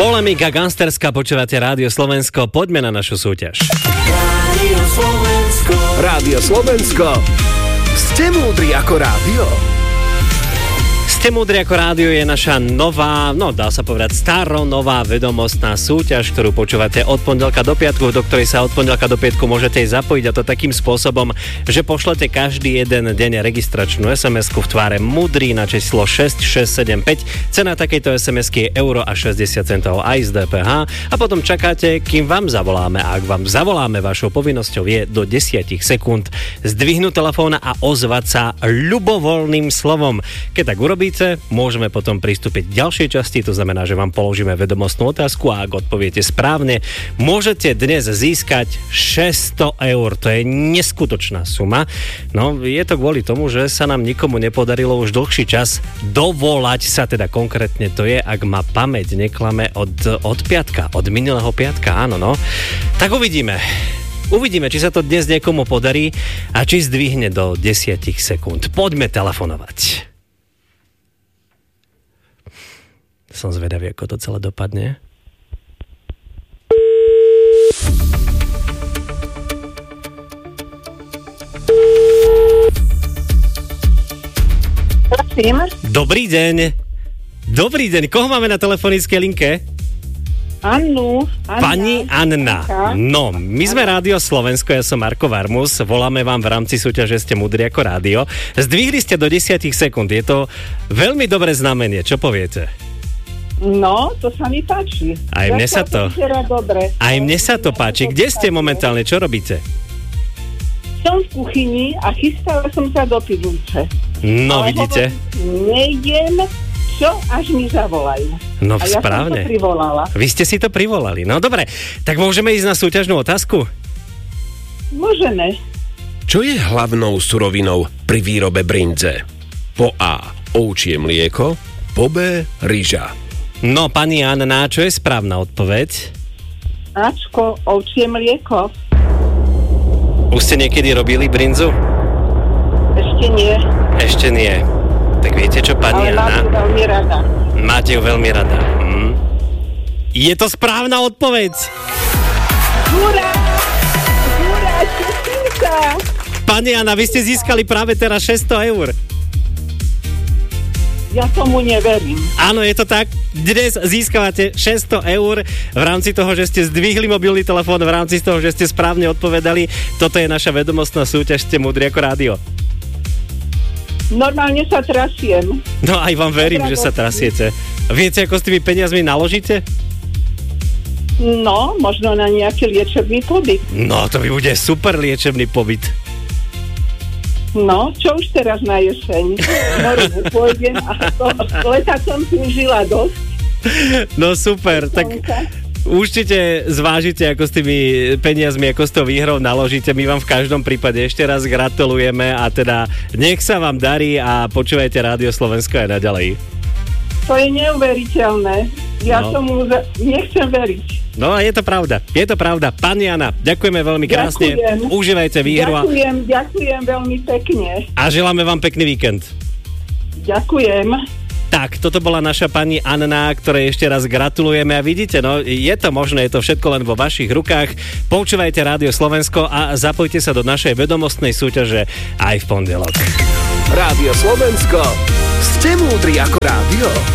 Polemika gangsterská, počúvate Rádio Slovensko, poďme na našu súťaž. Rádio Slovensko. Rádio Slovensko. Ste múdri ako rádio? Ste múdri ako rádio je naša nová, dá sa povedať staronová vedomostná súťaž, ktorú počúvate od pondelka do piatku, do ktorej sa od pondelka do piatku môžete zapojiť, a to takým spôsobom, že pošlete každý jeden deň registračnú SMS-ku v tvare múdry na číslo 6675. Cena takejto SMS-ky je euro a 60 centov aj z DPH a potom čakáte, kým vám zavoláme. A ak vám zavoláme, vašou povinnosťou je do 10 sekúnd zdvihnúť telefón a ozvať sa ľubovoľným slovom. Keď tak urobíte, môžeme potom pristúpiť k ďalšej časti, to znamená, že vám položíme vedomostnú otázku a ak odpoviete správne, môžete dnes získať 600 eur. To je neskutočná suma. No, je to kvôli tomu, že sa nám nikomu nepodarilo už dlhší čas dovolať sa, teda konkrétne to je, ak ma pamäť neklame od piatka, od minulého piatka, áno, no. Tak uvidíme. Uvidíme, či sa to dnes niekomu podarí a či zdvihne do 10 sekúnd. Poďme telefonovať. Som zvedavý, ako to celé dopadne. Prosím. Dobrý deň. Dobrý deň. Koho máme na telefonickej linke? Annu. Pani Anna. No, my sme Rádio Slovensko, ja som Marko Varmus. Voláme vám v rámci súťaže Ste múdri ako rádio. Zdvihli ste do 10 sekúnd. Je to veľmi dobré znamenie. Čo poviete? No, to sa mi páči. Aj mne sa to. Dobre. Aj mne sa to páči. Kde ste momentálne? Čo robíte? Som v kuchyni a chystala som sa do pivnice. No, ale vidíte? Nejdem, čo až mi zavolajú. No, a ja správne. som to privolala. Vy ste si to privolali. No, dobre. Tak môžeme ísť na súťažnú otázku? Môžeme. Čo je hlavnou surovinou pri výrobe brindze? Po A. Ovčie mlieko, po B. ryža. No, pani Anna, čo je správna odpoveď? Ačko, ovčie mlieko. Už ste niekedy robili brinzu? Ešte nie. Ešte nie. Tak viete čo, pani Ale Anna? mám ju veľmi rada. Máte ju veľmi rada. Je to správna odpoveď. Hurá! Hurá, teším sa. Pani Anna, vy ste získali práve teraz 600 eur. Ja tomu neverím. Áno, je to tak. Dnes získavate 600 eur v rámci toho, že ste zdvihli mobilný telefón, v rámci toho, že ste správne odpovedali. Toto je naša vedomostná súťaž Ste múdri ako rádio. Normálne sa trasiem. No aj vám verím, že sa trasiete. Viete, ako s tými peniazmi naložíte? No, možno na nejaký liečebný pobyt. No, to by bude super liečebný pobyt. No, čo už teraz na jeseň? Moru pôjdem a leta som si užila dosť. No super, tak určite zvážite, ako s tými peniazmi, ako s tou výhrou naložíte. My vám v každom prípade ešte raz gratulujeme a teda nech sa vám darí a počúvajte Rádio Slovensko aj naďalej. To je neuveriteľné. Ja tomu nechcem veriť. No a je to pravda, je to pravda. Pani Anna, ďakujeme veľmi krásne. Ďakujem. Užívajte výhru. Ďakujem veľmi pekne. A želáme vám pekný víkend. Ďakujem. Tak, toto bola naša pani Anna, ktorej ešte raz gratulujeme a vidíte, no je to možné, je to všetko len vo vašich rukách. Počúvajte Rádio Slovensko a zapojte sa do našej vedomostnej súťaže aj v pondelok. Rádio Slovensko. Ste múdri ako rádio?